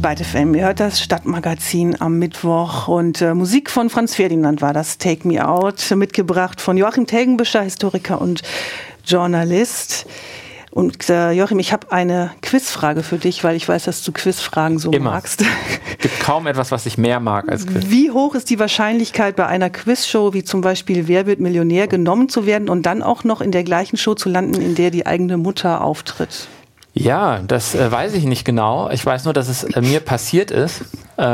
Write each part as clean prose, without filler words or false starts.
Byte FM, ihr hört das Stadtmagazin am Mittwoch und Musik von Franz Ferdinand war das, Take Me Out, mitgebracht von Joachim Telgenbischer, Historiker und Journalist. Und Joachim, ich habe eine Quizfrage für dich, weil ich weiß, dass du Quizfragen so magst. Es gibt kaum etwas, was ich mehr mag als Quiz. Wie hoch ist die Wahrscheinlichkeit, bei einer Quizshow wie zum Beispiel Wer wird Millionär genommen zu werden und dann auch noch in der gleichen Show zu landen, in der die eigene Mutter auftritt? Ja, das weiß ich nicht genau. Ich weiß nur, dass es mir passiert ist.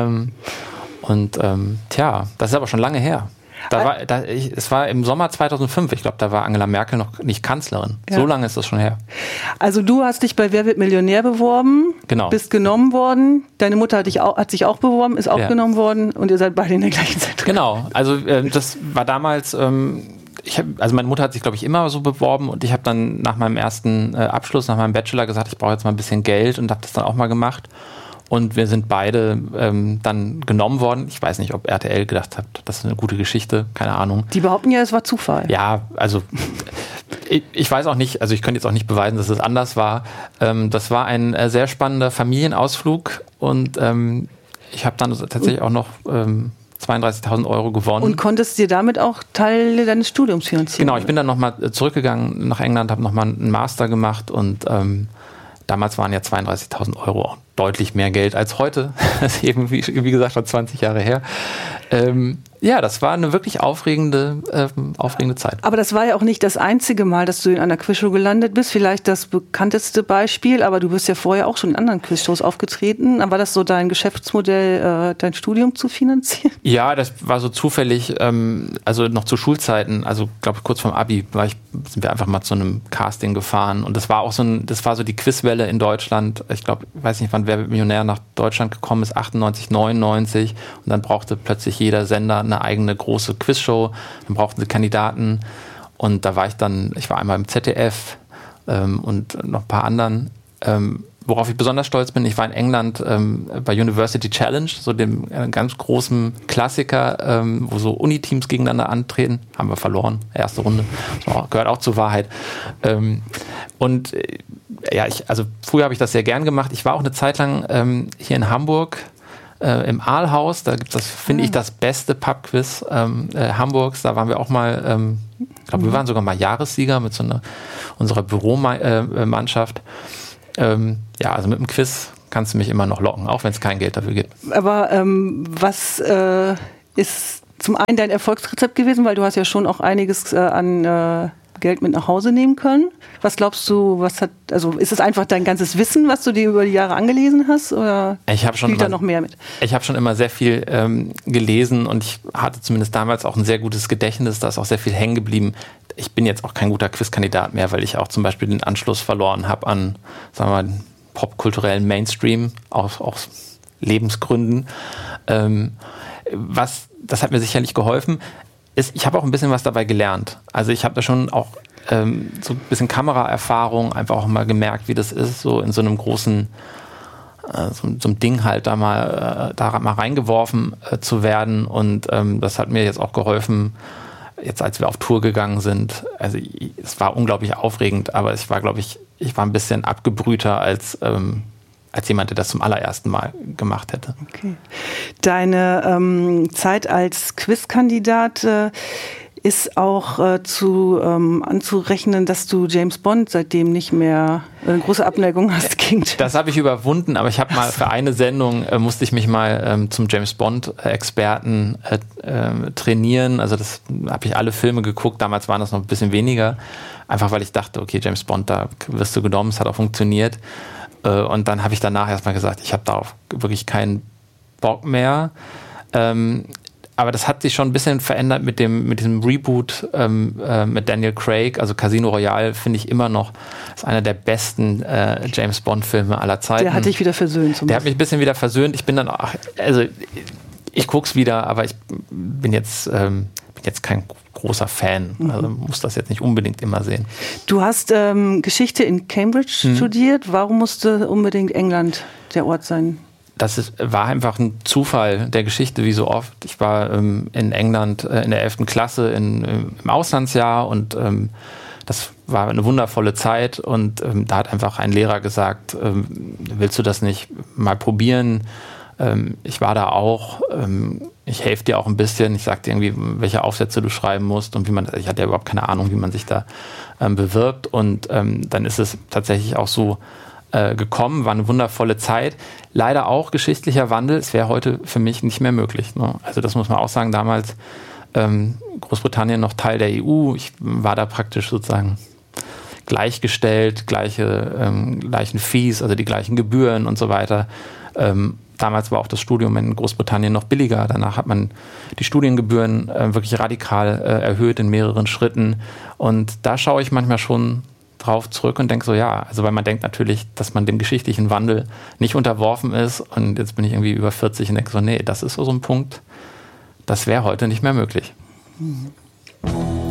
Tja, das ist aber schon lange her. Es war im Sommer 2005. Ich glaube, da war Angela Merkel noch nicht Kanzlerin. Ja. So lange ist das schon her. Also du hast dich bei Wer wird Millionär beworben, genau. Bist genommen worden. Deine Mutter hat sich auch beworben, ist auch genommen worden und ihr seid beide in der gleichen Zeit. Genau, also das war damals... meine Mutter hat sich, glaube ich, immer so beworben und ich habe dann nach meinem ersten Abschluss, nach meinem Bachelor gesagt, ich brauche jetzt mal ein bisschen Geld und habe das dann auch mal gemacht. Und wir sind beide dann genommen worden. Ich weiß nicht, ob RTL gedacht hat, das ist eine gute Geschichte, keine Ahnung. Die behaupten ja, es war Zufall. Ja, also ich weiß auch nicht, also ich könnte jetzt auch nicht beweisen, dass es anders war. Das war ein sehr spannender Familienausflug und ich habe dann tatsächlich auch noch... 32.000 Euro gewonnen. Und konntest dir damit auch Teile deines Studiums finanzieren? Genau, ich bin dann nochmal zurückgegangen nach England, habe nochmal einen Master gemacht und damals waren ja 32.000 Euro auch deutlich mehr Geld als heute. Das ist eben, wie gesagt, schon 20 Jahre her. Ja, das war eine wirklich aufregende Zeit. Aber das war ja auch nicht das einzige Mal, dass du in einer Quizshow gelandet bist. Vielleicht das bekannteste Beispiel, aber du bist ja vorher auch schon in anderen Quizshows aufgetreten. Aber war das so dein Geschäftsmodell, dein Studium zu finanzieren? Ja, das war so zufällig, also noch zu Schulzeiten, also glaube ich kurz vorm Abi sind wir einfach mal zu einem Casting gefahren und das war auch das war so die Quizwelle in Deutschland. Ich glaube, ich weiß nicht, wann Wer wird Millionär nach Deutschland gekommen ist, 98, 99 und dann brauchte plötzlich jeder Sender eine eigene große Quizshow, dann brauchten sie Kandidaten und da war ich war einmal im ZDF und noch ein paar anderen. Worauf ich besonders stolz bin, ich war in England bei University Challenge, so dem ganz großen Klassiker, wo so Uniteams gegeneinander antreten. Haben wir verloren, erste Runde. Das gehört auch zur Wahrheit. Früher habe ich das sehr gern gemacht. Ich war auch eine Zeit lang hier in Hamburg im Aalhaus. Da gibt es finde ich, das beste Pubquiz Hamburgs. Da waren wir auch mal, ich glaube, wir waren sogar mal Jahressieger mit unserer Büromannschaft. Also mit dem Quiz kannst du mich immer noch locken, auch wenn es kein Geld dafür gibt. Aber was ist zum einen dein Erfolgsrezept gewesen, weil du hast ja schon auch einiges an Geld mit nach Hause nehmen können. Was glaubst du, ist es einfach dein ganzes Wissen, was du dir über die Jahre angelesen hast, oder spielt da noch mehr mit? Ich habe schon immer sehr viel gelesen und ich hatte zumindest damals auch ein sehr gutes Gedächtnis, da ist auch sehr viel hängen geblieben. Ich bin jetzt auch kein guter Quizkandidat mehr, weil ich auch zum Beispiel den Anschluss verloren habe an, sagen wir mal, popkulturellen Mainstream, aus Lebensgründen. Das hat mir sicherlich geholfen. Ich habe auch ein bisschen was dabei gelernt. Also ich habe da schon auch so ein bisschen Kameraerfahrung, einfach auch mal gemerkt, wie das ist, so in so einem großen, so einem Ding halt da mal reingeworfen zu werden. Und das hat mir jetzt auch geholfen, jetzt als wir auf Tour gegangen sind. Also es war unglaublich aufregend, aber ich war ein bisschen abgebrühter als jemand, der das zum allerersten Mal gemacht hätte. Okay. Deine Zeit als Quizkandidat ist auch anzurechnen, dass du James Bond seitdem nicht mehr eine große Abneigung hast gegen. Das habe ich überwunden, aber ich habe mal für eine Sendung musste ich mich mal zum James Bond Experten trainieren. Also das habe ich alle Filme geguckt. Damals waren das noch ein bisschen weniger. Einfach weil ich dachte, okay, James Bond, da wirst du genommen. Es hat auch funktioniert. Und dann habe ich danach erstmal gesagt, ich habe darauf wirklich keinen Bock mehr. Aber das hat sich schon ein bisschen verändert mit diesem Reboot mit Daniel Craig. Also Casino Royale finde ich immer noch ist einer der besten James Bond-Filme aller Zeiten. Der hat dich wieder versöhnt. Der hat mich ein bisschen wieder versöhnt. Ich bin dann auch, also ich gucke es wieder, aber ich bin jetzt kein großer Fan. Also muss das jetzt nicht unbedingt immer sehen. Du hast Geschichte in Cambridge studiert. Warum musste unbedingt England der Ort sein? War einfach ein Zufall der Geschichte, wie so oft. Ich war in England in der 11. Klasse im Auslandsjahr und das war eine wundervolle Zeit und da hat einfach ein Lehrer gesagt, willst du das nicht mal probieren? Ich war da auch, ich helfe dir auch ein bisschen, ich sag dir irgendwie, welche Aufsätze du schreiben musst und ich hatte ja überhaupt keine Ahnung, wie man sich da bewirbt und dann ist es tatsächlich auch so gekommen, war eine wundervolle Zeit. Leider auch geschichtlicher Wandel, es wäre heute für mich nicht mehr möglich. Ne? Also das muss man auch sagen, damals Großbritannien noch Teil der EU, ich war da praktisch sozusagen gleichgestellt, gleichen Fees, also die gleichen Gebühren und so weiter. Damals war auch das Studium in Großbritannien noch billiger. Danach hat man die Studiengebühren wirklich radikal erhöht in mehreren Schritten. Und da schaue ich manchmal schon drauf zurück und denke so, ja, also weil man denkt natürlich, dass man dem geschichtlichen Wandel nicht unterworfen ist. Und jetzt bin ich irgendwie über 40 und denke so, nee, das ist so ein Punkt, das wäre heute nicht mehr möglich. Mhm.